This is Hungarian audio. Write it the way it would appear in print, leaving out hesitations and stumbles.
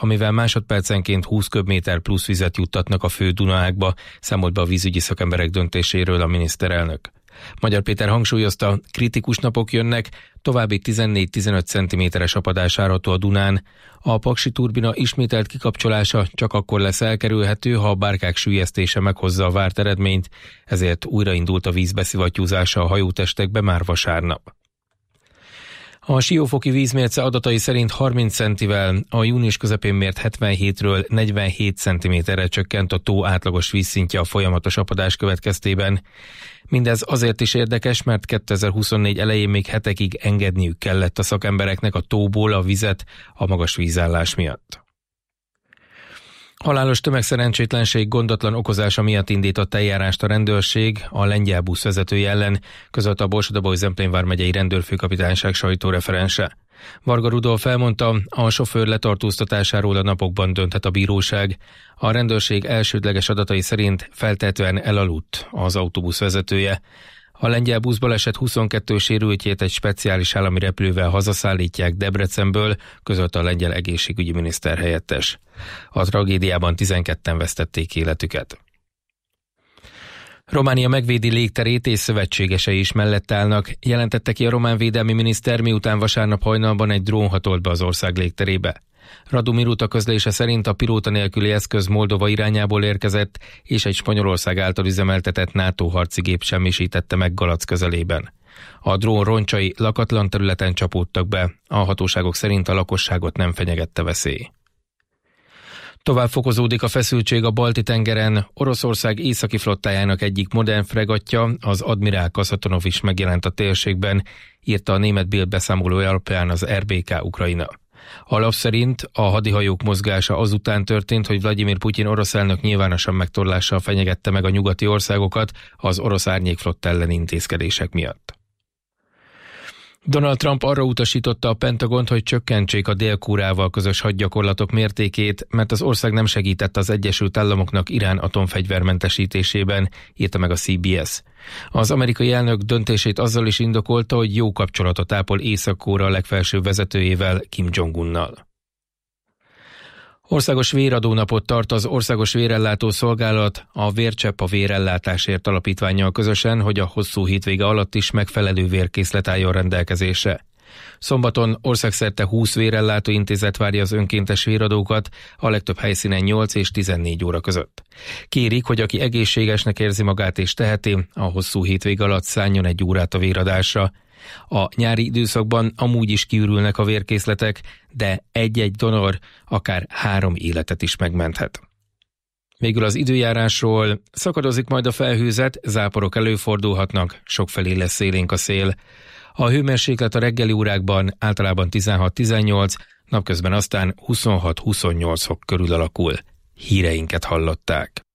amivel másodpercenként 20 köbméter plusz vizet juttatnak a fő Dunaágba, számolt be a vízügyi szakemberek döntéséről a miniszterelnök. Magyar Péter hangsúlyozta, kritikus napok jönnek, további 14-15 cm-es apadás várható a Dunán. A paksi turbina ismételt kikapcsolása csak akkor lesz elkerülhető, ha a bárkák süllyesztése meghozza a várt eredményt, ezért újraindult a vízbeszivattyúzása a hajótestekbe már vasárnap. A Siófoki vízmérce adatai szerint 30 centivel a június közepén mért 77-ről 47 cm-re csökkent a tó átlagos vízszintje a folyamatos apadás következtében. Mindez azért is érdekes, mert 2024 elején még hetekig engedniük kellett a szakembereknek a tóból a vizet a magas vízállás miatt. Halálos tömegszerencsétlenség gondatlan okozása miatt indított eljárást a rendőrség a lengyel busz vezetője ellen, közölte a Borsod-Abaúj-Zemplén vármegyei rendőrfőkapitányság sajtóreferense. Varga Rudolf elmondta, a sofőr letartóztatásáról a napokban dönthet a bíróság. A rendőrség elsődleges adatai szerint feltehetően elaludt az autóbusz vezetője. A lengyel buszbaleset 22 sérültjét egy speciális állami repülővel hazaszállítják Debrecenből, közölte a lengyel egészségügyi miniszter helyettes. A tragédiában 12-en vesztették életüket. Románia megvédi légterét és szövetségesei is mellett állnak, jelentette ki a román védelmi miniszter, miután vasárnap hajnalban egy drón hatolt be az ország légterébe. Radu Miruta közlése szerint a pilóta nélküli eszköz Moldova irányából érkezett, és egy Spanyolország által üzemeltetett NATO harci gép semmisítette meg Galac közelében. A drón roncsai lakatlan területen csapódtak be, a hatóságok szerint a lakosságot nem fenyegette veszély. Tovább fokozódik a feszültség a Balti-tengeren. Oroszország északi flottájának egyik modern fregattja, az Admirál Kaszatonov is megjelent a térségben, írta a német Bild beszámolója alapján az RBK Ukrajna. A lap szerint a hadihajók mozgása azután történt, hogy Vladimir Putyin orosz elnök nyilvánosan megtorlással fenyegette meg a nyugati országokat az orosz árnyékflotta elleni intézkedések miatt. Donald Trump arra utasította a Pentagont, hogy csökkentsék a Dél-Koreával közös hadgyakorlatok mértékét, mert az ország nem segített az Egyesült Államoknak Irán atomfegyvermentesítésében, írta meg a CBS. Az amerikai elnök döntését azzal is indokolta, hogy jó kapcsolatot ápol Észak-Korea legfelsőbb vezetőjével, Kim Jong-unnal. Országos véradónapot tart az Országos Vérellátó Szolgálat a Vércsepp a vérellátásért alapítvánnyal közösen, hogy a hosszú hétvége alatt is megfelelő vérkészlet álljon rendelkezésre. Szombaton országszerte 20 vérellátó intézet várja az önkéntes véradókat, a legtöbb helyszínen 8 és 14 óra között. Kérik, hogy aki egészségesnek érzi magát és teheti, a hosszú hétvége alatt szálljon egy órát a véradásra. A nyári időszakban amúgy is kiürülnek a vérkészletek, de egy-egy donor akár 3 életet is megmenthet. Végül az időjárásról: szakadozik majd a felhőzet, záporok előfordulhatnak, sokfelé lesz élénk a szél. A hőmérséklet a reggeli órákban általában 16-18, napközben aztán 26-28 fok körül alakul. Híreinket hallották.